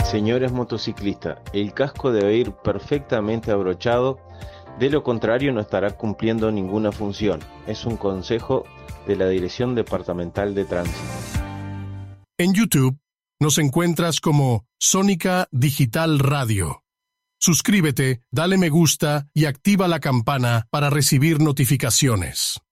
Señores motociclistas, el casco debe ir perfectamente abrochado, de lo contrario no estará cumpliendo ninguna función. Es un consejo de la Dirección Departamental de Tránsito. En YouTube nos encuentras como Sónica Digital Radio. Suscríbete, dale me gusta y activa la campana para recibir notificaciones.